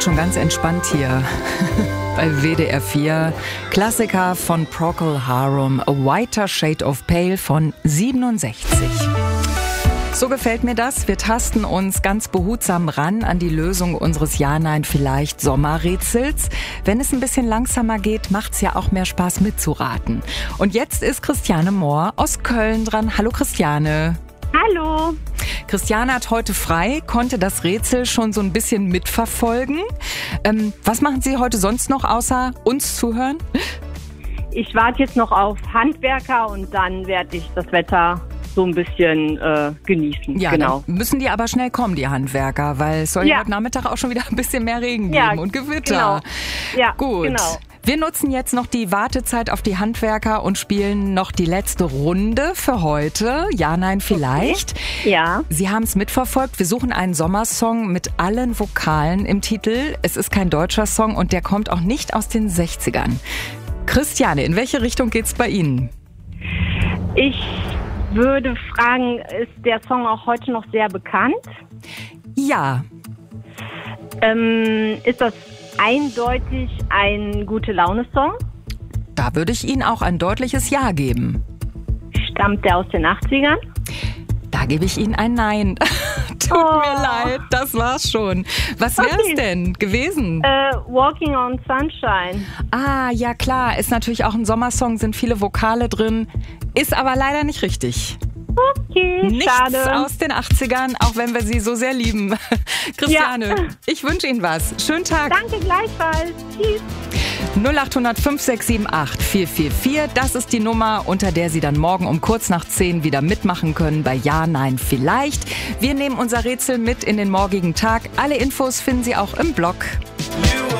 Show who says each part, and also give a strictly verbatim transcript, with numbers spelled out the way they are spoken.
Speaker 1: schon ganz entspannt hier bei W D R vier. Klassiker von Procol Harum, A Whiter Shade of Pale von siebenundsechzig. So gefällt mir das. Wir tasten uns ganz behutsam ran an die Lösung unseres Ja-Nein-Vielleicht-Sommerrätsels. Wenn es ein bisschen langsamer geht, macht's ja auch mehr Spaß mitzuraten. Und jetzt ist Christiane Mohr aus Köln dran. Hallo Christiane.
Speaker 2: Hallo.
Speaker 1: Christiane hat heute frei, konnte das Rätsel schon so ein bisschen mitverfolgen. Ähm, was machen Sie heute sonst noch, außer uns zuhören?
Speaker 2: Ich warte jetzt noch auf Handwerker und dann werde ich das Wetter so ein bisschen äh, genießen.
Speaker 1: Ja,
Speaker 2: genau.
Speaker 1: Dann müssen die aber schnell kommen, die Handwerker, weil es soll ja
Speaker 2: Ja.
Speaker 1: heute Nachmittag auch schon wieder ein bisschen mehr Regen
Speaker 2: Ja,
Speaker 1: geben und Gewitter.
Speaker 2: genau. Ja,
Speaker 1: Gut.
Speaker 2: genau.
Speaker 1: Wir nutzen jetzt noch die Wartezeit auf die Handwerker und spielen noch die letzte Runde für heute. Ja, nein, vielleicht.
Speaker 2: Okay. Ja.
Speaker 1: Sie haben es mitverfolgt. Wir suchen einen Sommersong mit allen Vokalen im Titel. Es ist kein deutscher Song und der kommt auch nicht aus den sechzigern. Christiane, in welche Richtung geht's bei Ihnen?
Speaker 2: Ich würde fragen, ist der Song auch heute noch sehr bekannt?
Speaker 1: Ja.
Speaker 2: Ähm, ist das eindeutig ein Gute-Laune-Song?
Speaker 1: Da würde ich Ihnen auch ein deutliches Ja geben.
Speaker 2: Stammt der aus den achtzigern?
Speaker 1: Da gebe ich Ihnen ein Nein. Tut
Speaker 2: Oh.
Speaker 1: mir leid, das war's schon. Was wäre es
Speaker 2: Okay.
Speaker 1: denn gewesen?
Speaker 2: Äh, Walking on Sunshine.
Speaker 1: Ah, ja klar, ist natürlich auch ein Sommersong, sind viele Vokale drin, ist aber leider nicht richtig.
Speaker 2: Okay,
Speaker 1: Nichts
Speaker 2: schade.
Speaker 1: aus den achtzigern, auch wenn wir sie so sehr lieben. Christiane,
Speaker 2: Ja.
Speaker 1: ich wünsche Ihnen was. Schönen Tag.
Speaker 2: Danke gleichfalls. Tschüss.
Speaker 1: null acht null null fünf sechs sieben acht vier vier vier, das ist die Nummer, unter der Sie dann morgen um kurz nach zehn wieder mitmachen können bei Ja, Nein, Vielleicht. Wir nehmen unser Rätsel mit in den morgigen Tag. Alle Infos finden Sie auch im Blog.